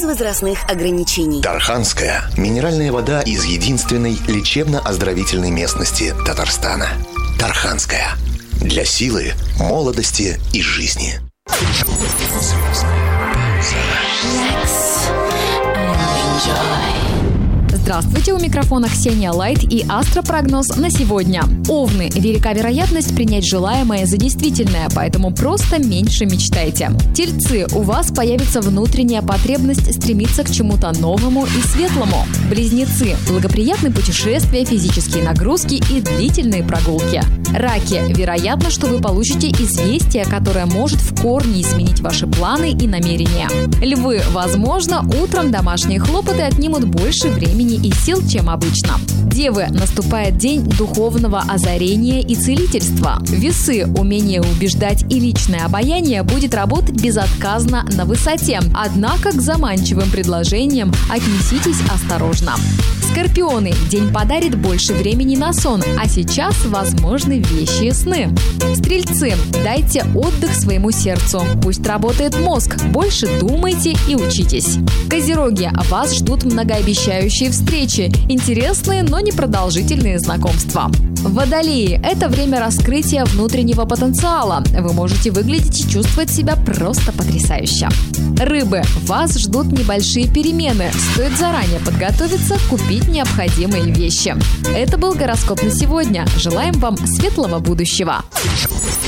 возрастных ограничений. Тарханская – минеральная вода из единственной лечебно-оздоровительной местности Татарстана. Тарханская. Для силы, молодости и жизни. Здравствуйте, у микрофона Ксения Лайт и астропрогноз на сегодня. Овны. Велика вероятность принять желаемое за действительное, поэтому просто меньше мечтайте. Тельцы. У вас появится внутренняя потребность стремиться к чему-то новому и светлому. Близнецы. Благоприятны путешествия, физические нагрузки и длительные прогулки. Раки. Вероятно, что вы получите известие, которое может в корне изменить ваши планы и намерения. Львы. Возможно, утром домашние хлопоты отнимут больше времени и сил, чем обычно. Девы. Наступает день духовного озарения и целительства. Весы. Умение убеждать и личное обаяние будет работать безотказно на высоте. Однако к заманчивым предложениям отнеситесь осторожно. Скорпионы. День подарит больше времени на сон, а сейчас возможны вещие сны. Стрельцы. Дайте отдых своему сердцу. Пусть работает мозг. Больше думайте и учитесь. Козероги. Вас ждут многообещающие встречи. Интересные, но непродолжительные знакомства. Водолеи. Это время раскрытия внутреннего потенциала. Вы можете выглядеть и чувствовать себя просто потрясающе. Рыбы. Вас ждут небольшие перемены. Стоит заранее подготовиться, купить необходимые вещи. Это был гороскоп на сегодня. Желаем вам светлого будущего.